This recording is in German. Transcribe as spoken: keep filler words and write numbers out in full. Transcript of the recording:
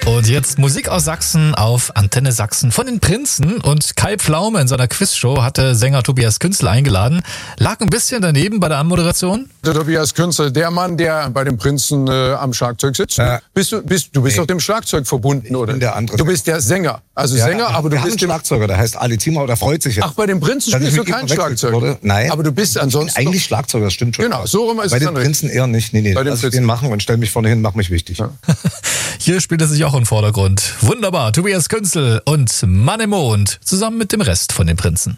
Und jetzt Musik aus Sachsen auf Antenne Sachsen von den Prinzen. Und Kai Pflaume in seiner Quizshow hatte Sänger Tobias Künzel eingeladen. Lag ein bisschen daneben bei der Anmoderation. Der Tobias Künzel, der Mann, der bei den Prinzen äh, am Schlagzeug sitzt. Ja. Bist du, bist, du bist Nee. doch dem Schlagzeug verbunden, Ich oder? bin der andere Du bist der Sänger. Also Ja, Sänger, aber du wir haben bist einen dem... Schlagzeuger, der heißt Ali Timau, der freut sich jetzt. Ach, bei den Prinzen dass ich spielst du mit ihm kein verwechselt Schlagzeug? wurde. Nein. Aber du bist ansonsten... Ich bin eigentlich Schlagzeuger, das stimmt schon. Genau, so rum ist Bei es den dann richtig. Prinzen eher nicht. Nee, nee, Bei den lass ich Prinzen. den machen und stell mich vorne hin, mach mich wichtig. Ja. Hier spielt er sich auch im Vordergrund. Wunderbar, Tobias Künzel und Mann im Mond zusammen mit dem Rest von den Prinzen.